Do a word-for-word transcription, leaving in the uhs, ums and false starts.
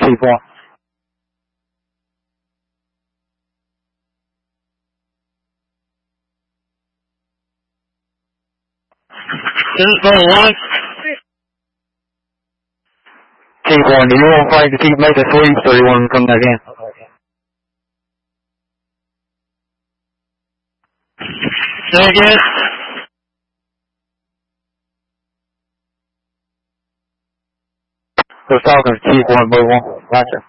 one. Info one. T one, do you want Frank to keep making sweeps or do you want him to come back in? Say again. I was talking to Chief one, but one. Gotcha.